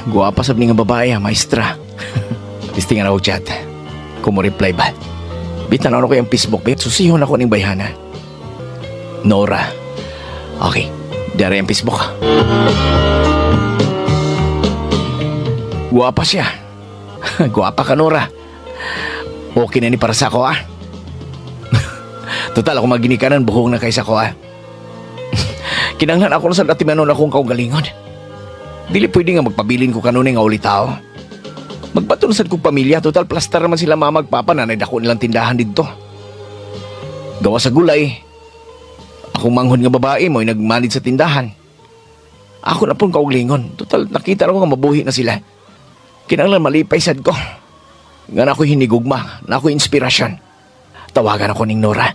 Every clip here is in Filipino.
Guwapa sab ni nga babae ha, maestra. Tistingan ako chat. Kung mo reply ba? Bitan ako yung Facebook, bet. Susihon ako ning bayhana. Nora. Okay, dari ang Facebook. Guwapa siya. Guwapa ka, Nora. Okay na ni para sa ako, ah. Total, ako maginikanan, buhong na kaysa ko, ah. Kinanglan ako sa dati manon akong kaugalingon. Dili pwede nga magpabilin ko kanunay nga ulit tao. Magbaton sad kong pamilya, total plaster man sila mamagpapa na dako nilang tindahan dito. Gawa sa gulay. Akong manghon nga babae mo ay nagmanid sa tindahan. Ako na pong kaugalingon. Total nakita ko nga mabuhi na sila. Kinanglan malipay sad ko. Nga na ako hinigugma, na ako inspirasyon. Tawagan ako ning Nora.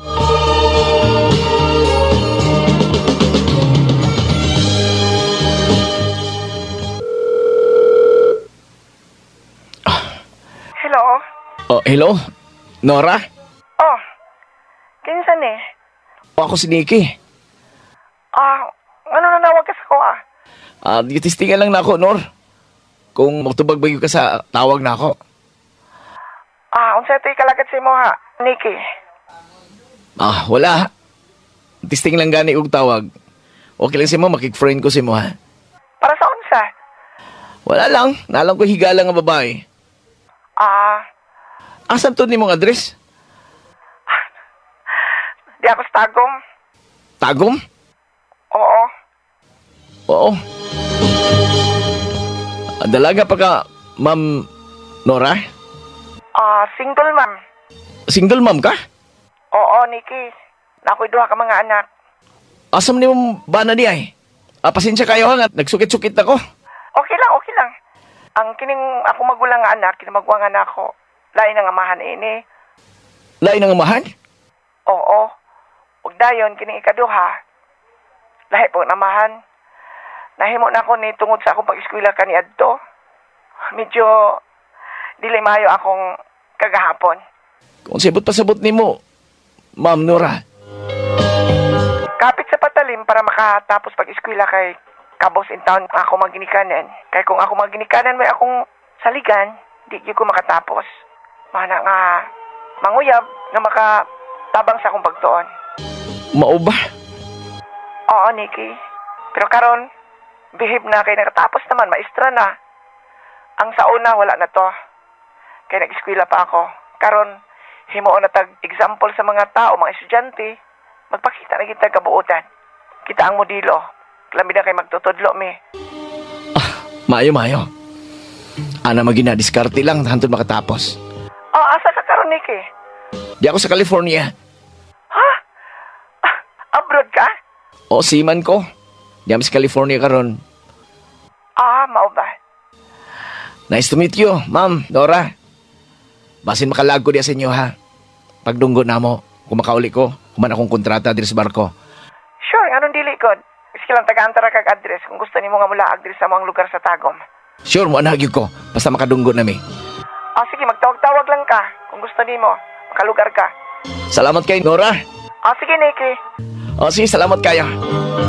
Hello? Oh, hello? Nora? Oh, kinsa ni? O ako si Nikki. Ano na nawag ka sa ko Tistingan lang na ako, Nor. Kung magtubag ba ka sa tawag na ako. Unsa ito'y kalagat si mo ha, Nikki? Wala. Tisting lang gani og tawag. Okay lang si mo, makik-friend ko si mo, ha? Para sa unsa? Wala lang. Nalang ko higala nga babae. Asan to ni mong address? Di ako sa tagom. Tagom? Oo. Oo. Dalaga pa ka, Ma'am Nora? Single ma'am. Single ma'am ka? Oo, Nikki. Nako'y duha ka mga anak. Asam ni mong bana di ay? Pasensya kayo ha, nagsukit-sukit ako. Okay lang, okay lang. Ang kining ako magulang nga anak, kinamagwa nga na ako. Lain ang amahan ini. Lain ang amahan? Oo. Ug dayon kining ikaduha. Lahi po ang amahan. Nahimo na ako ni tungod sa akong pag-eskwela kani adto. Medyo dili maayo akong kagahapon. Kung sabot ni mo, Ma'am Nora. Kapit sa patalim para makatapos pag-eskwela kay kabos in town ako maginikanan. Kay kung ako maginikanan may akong saligan, di gyud ko makatapos. Mana nga manguyab nga makatabang sa akong pagtuon. Mao ba? Oo, Nikki. Pero karon, behave na kay nakatapos naman, maestra na. Ang sa una, wala na to. Kaya nag-eskwela pa ako. Karon, himuon na tag-example sa mga tao, mga estudyante. Magpakita na kita kabuutan. Kita ang modelo. Lambi na kay magtutudlo, me. Mayo. Ana magina diskarte lang hantod makatapos. Asa ka karon, Nikki? Di ako sa California. Ha? Abroad ka? O seaman ko. Di ako sa California karon. Mao ba? Nice to meet you, Ma'am Nora. Basin makalag ko diya sa inyo, ha? Pagdunggo na mo, kung makauli ko, kuman akong kontrata diri sa barko. Sure, anong dili ko? Sige lang taga-antara kag address kung gusto nimo nga mula address sa mga lugar sa Tagum. Sure, mo anahagyo ko. Basta makadunggo na mi. Sige, magtawag-tawag lang ka kung gusto nimo. Makalugar ka. Salamat kay Nora. Sige, Nikki. Sige, salamat kayo.